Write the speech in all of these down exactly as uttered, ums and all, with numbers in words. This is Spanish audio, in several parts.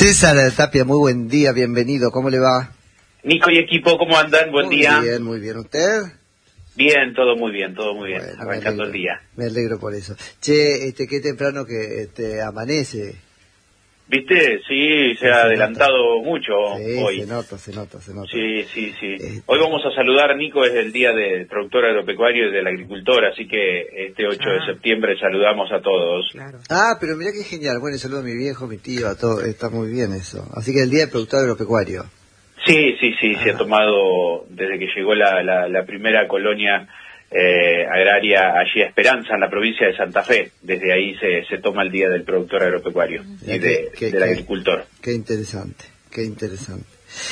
César Tapia, muy buen día, bienvenido, ¿cómo le va? Nico y equipo, ¿cómo andan? Buen muy día. Muy bien, muy bien, ¿usted? Bien, todo muy bien, todo muy bien, bueno, arrancando el día. Me alegro por eso. Che, este, qué temprano que este, amanece. ¿Viste? Sí, se, sí, ha se adelantado nota. mucho sí, hoy. se nota, se nota, se nota. Sí, sí, sí. Este... Hoy vamos a saludar, Nico, es el Día del Productor Agropecuario y del Agricultor, así que este ocho ah. de septiembre saludamos a todos. Claro. Ah, pero mirá qué genial. Bueno, saludo a mi viejo, mi tío, a todo. Está muy bien eso. Así que el Día del Productor Agropecuario. Sí, sí, sí, ah. se ha tomado desde que llegó la, la, la primera colonia eh, agraria allí a Esperanza, en la provincia de Santa Fe. Desde ahí se, se toma el Día del Productor Agropecuario y de, qué, del qué, Agricultor. Qué interesante, qué interesante.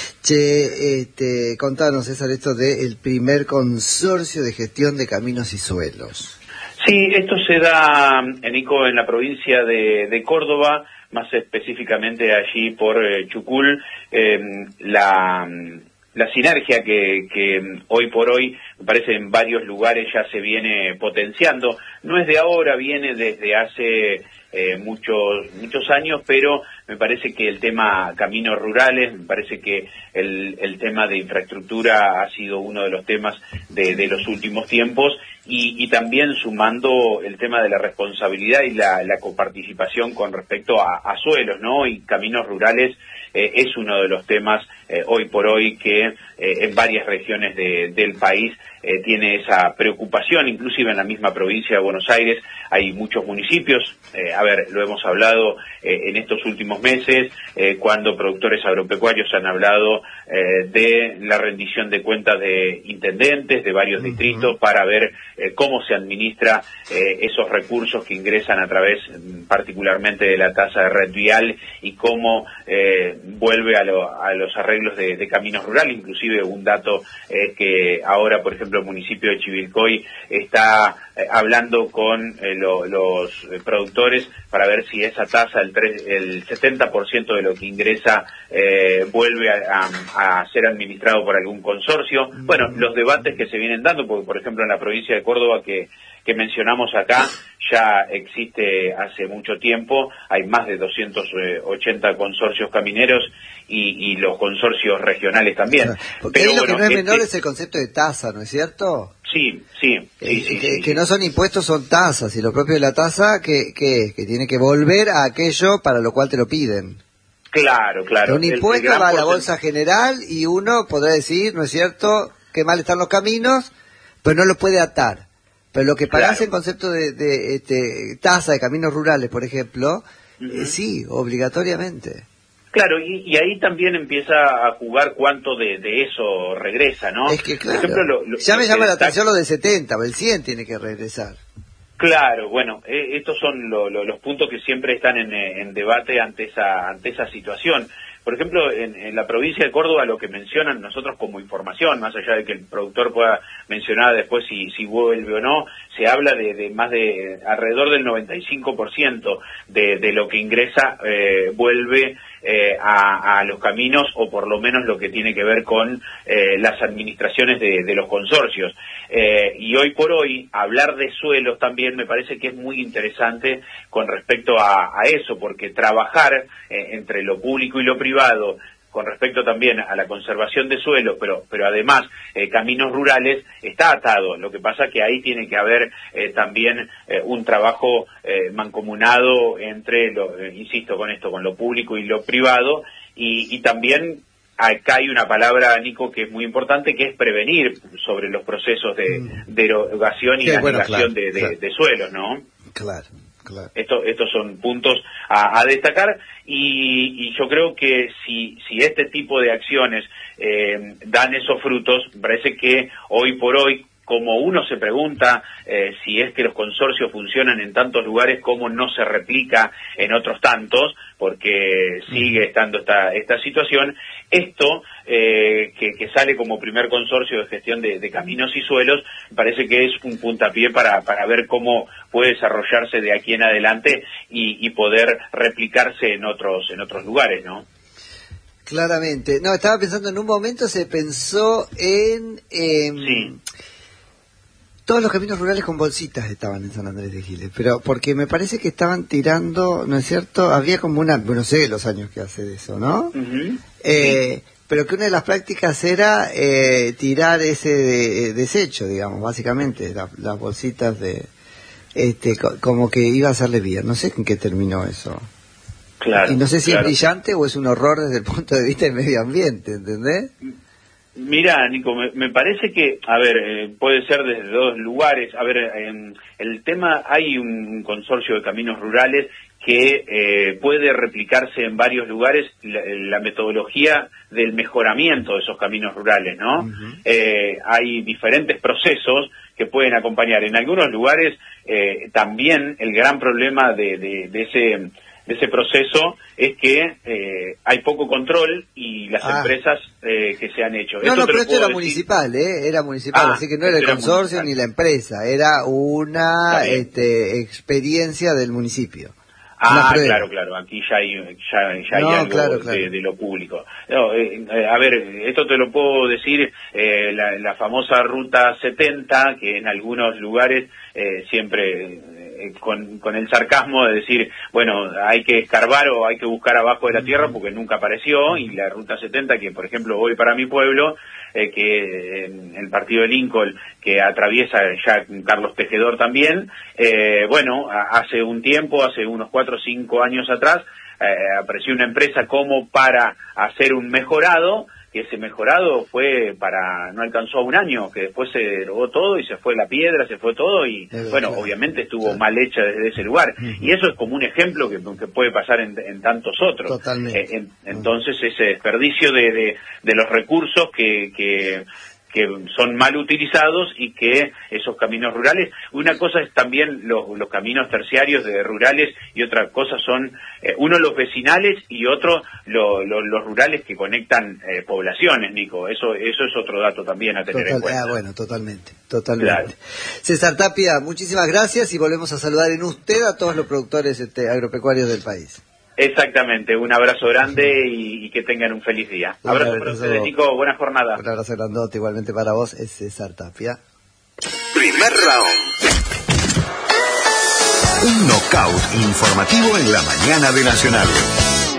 Che, este, contanos, César, esto del primer consorcio de gestión de caminos y suelos. Sí, esto se da, Nico, en la provincia de, de Córdoba, más específicamente allí por eh, Chucul, eh, la... La sinergia que, que hoy por hoy, me parece, en varios lugares ya se viene potenciando. No es de ahora, viene desde hace eh, muchos muchos años, pero me parece que el tema caminos rurales, me parece que el, el tema de infraestructura ha sido uno de los temas de, de los últimos tiempos, y, y también sumando el tema de la responsabilidad y la, la coparticipación con respecto a, a suelos, ¿no? Y caminos rurales eh, es uno de los temas eh, hoy por hoy que eh, en varias regiones de, del país eh, tiene esa preocupación, inclusive en la misma provincia de Buenos Aires hay muchos municipios, eh, a ver, lo hemos hablado eh, en estos últimos meses, eh, cuando productores agropecuarios han hablado eh, de la rendición de cuentas de intendentes de varios uh-huh. distritos para ver eh, cómo se administra eh, esos recursos que ingresan a través particularmente de la tasa de red vial y cómo eh, vuelve a, lo, a los arreglos de, de caminos rurales. Inclusive un dato es eh, que ahora, por ejemplo, el municipio de Chivilcoy está eh, hablando con eh, lo, los eh, productores para ver si esa tasa, el, tres, el setenta por ciento de lo que ingresa, eh, vuelve a, a, a ser administrado por algún consorcio. Bueno, los debates que se vienen dando, porque por ejemplo en la provincia de Córdoba que que mencionamos acá, ya existe hace mucho tiempo, hay más de doscientos ochenta consorcios camineros y, y los consorcios regionales también. Claro, porque Pero, ahí lo bueno, que no es menor este... es el concepto de tasa, ¿no es cierto? Sí, sí, sí, eh, sí, que, sí, que sí. no son impuestos, son tasas, y lo propio de la tasa que, que, que tiene que volver a aquello para lo cual te lo piden. Claro, claro. Un impuesto va a la bolsa general y uno podrá decir, ¿no es cierto?, que mal están los caminos, pero no lo puede atar. Pero lo que pagás claro. en concepto de, de este, tasa de caminos rurales, por ejemplo, uh-huh. eh, sí, obligatoriamente. Claro, y, y ahí también empieza a jugar cuánto de, de eso regresa, ¿no? Es que claro, por ejemplo, lo, lo, ya me lo llama la está... atención lo del setenta, o el cien tiene que regresar. Claro, bueno, eh, estos son lo, lo, los puntos que siempre están en, en debate ante esa, ante esa situación. Por ejemplo, en, en la provincia de Córdoba lo que mencionan nosotros como información, más allá de que el productor pueda mencionar después si, si vuelve o no, se habla de, de más de alrededor del noventa y cinco por ciento de, de lo que ingresa eh, vuelve eh, a, a los caminos, o por lo menos lo que tiene que ver con eh, las administraciones de, de los consorcios. Eh, y hoy por hoy, hablar de suelos también me parece que es muy interesante con respecto a, a eso, porque trabajar eh, entre lo público y lo privado, con respecto también a la conservación de suelos, pero pero además eh, caminos rurales, está atado. Lo que pasa que ahí tiene que haber eh, también eh, un trabajo eh, mancomunado entre, lo, eh, insisto con esto, con lo público y lo privado, y, y también acá hay una palabra, Nico, que es muy importante, que es prevenir sobre los procesos de, de erogación y sí, anilación bueno, claro, de, de, claro. de suelos, ¿no? Claro. Claro. Esto, estos son puntos a, a destacar, y, y yo creo que si, si este tipo de acciones eh, dan esos frutos, parece que hoy por hoy, como uno se pregunta eh, si es que los consorcios funcionan en tantos lugares, cómo no se replica en otros tantos, porque sigue estando esta, esta situación. Esto, eh, que, que sale como primer consorcio de gestión de, de caminos y suelos, parece que es un puntapié para, para ver cómo puede desarrollarse de aquí en adelante y, y poder replicarse en otros, en otros lugares, ¿no? Claramente. No, estaba pensando, en un momento se pensó en... Eh, sí. Todos los caminos rurales con bolsitas estaban en San Andrés de Giles, pero porque me parece que estaban tirando, ¿no es cierto? Había como una, no sé los años que hace de eso, ¿no? Uh-huh. eh, sí. Pero que una de las prácticas era eh, tirar ese de, desecho, digamos, básicamente, la, las bolsitas de, este, co- como que iba a hacerle bien. No sé en qué terminó eso. Claro. Y no sé si claro. es brillante o es un horror desde el punto de vista del medio ambiente, ¿entendés? Mira, Nico, me, me parece que, a ver, eh, puede ser desde dos lugares. A ver, en el tema, hay un consorcio de caminos rurales que eh, puede replicarse en varios lugares la, la metodología del mejoramiento de esos caminos rurales, ¿no? Uh-huh. Eh, hay diferentes procesos que pueden acompañar. En algunos lugares eh, también el gran problema de, de, de ese... de ese proceso es que eh, hay poco control y las ah. empresas eh, que se han hecho. No, esto no, pero esto era decir... municipal, ¿eh? Era municipal, ah, así que no era el consorcio municipal. Ni la empresa, era una este, experiencia del municipio. Ah, claro, claro, aquí ya hay, ya, ya no, hay algo claro, claro. De, de lo público. No, eh, eh, a ver, esto te lo puedo decir, eh, la, la famosa Ruta setenta, que en algunos lugares eh, siempre... Con, con el sarcasmo de decir, bueno, hay que escarbar o hay que buscar abajo de la tierra porque nunca apareció, y la Ruta setenta, que por ejemplo voy para mi pueblo, eh, que en el partido de Lincoln, que atraviesa ya Carlos Tejedor también, eh, bueno, hace un tiempo, hace unos cuatro o cinco años atrás, eh, apareció una empresa como para hacer un mejorado, que ese mejorado fue para, no alcanzó a un año, que después se derogó todo y se fue la piedra, se fue todo y, es bueno, claro. obviamente estuvo claro. mal hecha desde ese lugar. Uh-huh. Y eso es como un ejemplo que, que puede pasar en, en tantos otros. Totalmente. Eh, en, entonces ese desperdicio de, de, de los recursos que... que que son mal utilizados y que esos caminos rurales, una cosa es también los, los caminos terciarios de rurales y otra cosa son, eh, uno los vecinales y otro lo, lo, los rurales que conectan eh, poblaciones, Nico, eso eso es otro dato también a tener Total, en cuenta. Ah, bueno, totalmente, totalmente. Claro. César Tapia, muchísimas gracias y volvemos a saludar en usted a todos los productores este, agropecuarios del país. Exactamente, un abrazo grande y, y que tengan un feliz día. Un abrazo, abrazo para ustedes, Nico, buena jornada. Un abrazo grandote igualmente para vos, es César Tapia. Primer round. Un knockout informativo en la mañana de Nacional.